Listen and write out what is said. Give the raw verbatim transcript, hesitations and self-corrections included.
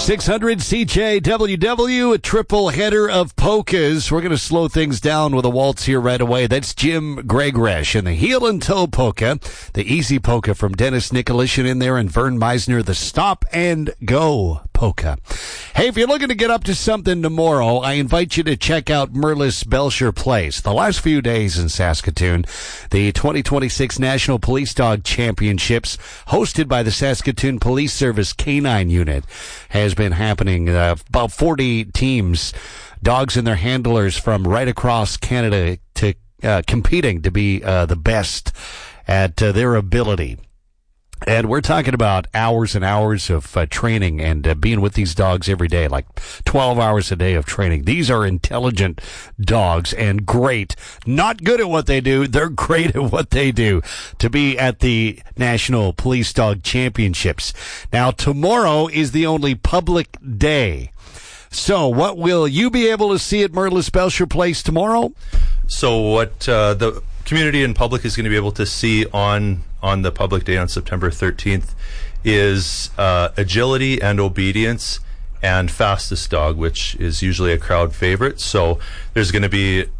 six hundred C J W W, a triple header of polkas. We're going to slow things down with a waltz here right away. That's Jim Gregresh and the heel and toe polka, the easy polka from Dennis Nicolishin in there, and Vern Meisner, the stop and go polka. Hey, if you're looking to get up to something tomorrow, I invite you to check out Merlis Belcher Place. The last few days in Saskatoon, the twenty twenty-six National Police Dog Championships, hosted by the Saskatoon Police Service Canine Unit, has been happening. Uh, about forty teams, dogs and their handlers from right across Canada, to uh, competing to be uh, the best at uh, their ability. And we're talking about hours and hours of uh, training and uh, being with these dogs every day, like twelve hours a day of training. These are intelligent dogs and great. Not good at what they do. They're great at what they do to be at the National Police Dog Championships. Now, tomorrow is the only public day. So what will you be able to see at Merlis Belcher Place tomorrow? So what uh, the community and public is going to be able to see on on the public day on September thirteenth is uh, agility and obedience and fastest dog, which is usually a crowd favorite. So there's going to be